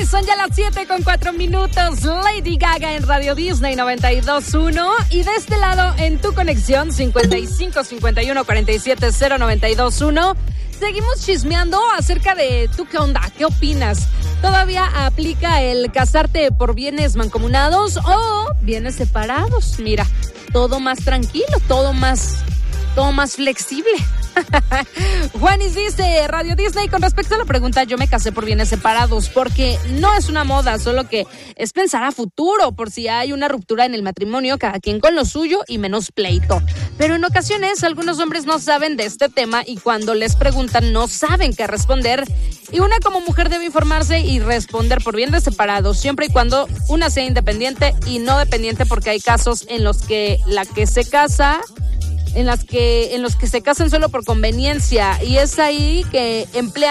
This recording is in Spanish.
son ya las 7:04. Lady Gaga en Radio Disney 92.1. Y de este lado, en tu conexión, 55 51 47 092.1. Seguimos chismeando acerca de tú, ¿qué onda? ¿Qué opinas? ¿Todavía aplica el casarte por bienes mancomunados o bienes separados? Mira, todo más tranquilo, todo más flexible. Juanis dice, Radio Disney, con respecto a la pregunta, yo me casé por bienes separados porque no es una moda, solo que es pensar a futuro por si hay una ruptura en el matrimonio, cada quien con lo suyo y menos pleito. Pero en ocasiones algunos hombres no saben de este tema y cuando les preguntan no saben qué responder, y una como mujer debe informarse y responder por bienes separados, siempre y cuando una sea independiente y no dependiente, porque hay casos en los que los que se casan solo por conveniencia, y es ahí que emplean